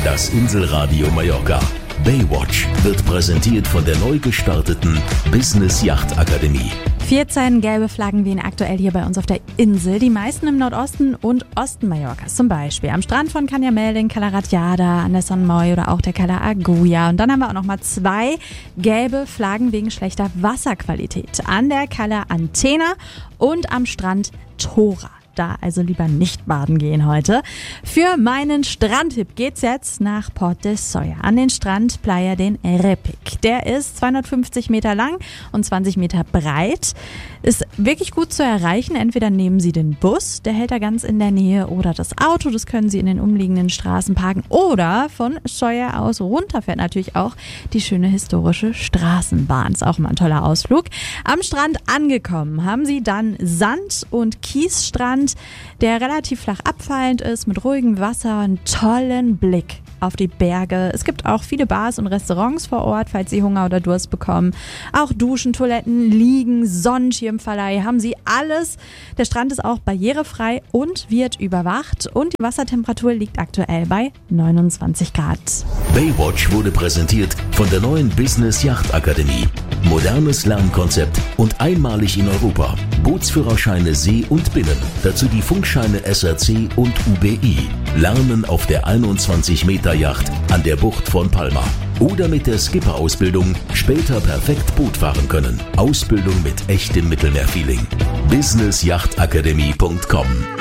Das Inselradio Mallorca. Baywatch wird präsentiert von der neu gestarteten Business Yacht Akademie. 14 gelbe Flaggen wehen aktuell hier bei uns auf der Insel. Die meisten im Nordosten und Osten Mallorcas. Zum Beispiel am Strand von Canyamel, in Cala Ratjada, an der Son Moy oder auch der Cala Agulla. Und dann haben wir auch nochmal 2 gelbe Flaggen wegen schlechter Wasserqualität. An der Cala Antena und am Strand Tora. Da also lieber nicht baden gehen heute. Für meinen Strandtipp geht's jetzt nach Port de Solla an den Strand Playa den Repic. Der ist 250 Meter lang und 20 Meter breit. Ist wirklich gut zu erreichen. Entweder nehmen Sie den Bus, der hält da ganz in der Nähe, oder das Auto, das können Sie in den umliegenden Straßen parken. Oder von Solla aus runter fährt natürlich auch die schöne historische Straßenbahn. Ist auch mal ein toller Ausflug. Am Strand angekommen haben Sie dann Sand- und Kiesstrand, der relativ flach abfallend ist, mit ruhigem Wasser, einen tollen Blick auf die Berge. Es gibt auch viele Bars und Restaurants vor Ort, falls Sie Hunger oder Durst bekommen. Auch Duschen, Toiletten, Liegen, Sonnenschirmverleih, haben Sie alles. Der Strand ist auch barrierefrei und wird überwacht. Und die Wassertemperatur liegt aktuell bei 29 Grad. Baywatch wurde präsentiert von der neuen Business Yacht Akademie. Modernes Lernkonzept und einmalig in Europa. Bootsführerscheine See und Binnen. Dazu die Funkscheine SRC und UBI. Lernen auf der 21 Meter Yacht an der Bucht von Palma. Oder mit der Skipper-Ausbildung später perfekt Boot fahren können. Ausbildung mit echtem Mittelmeerfeeling. businessyachtakademie.com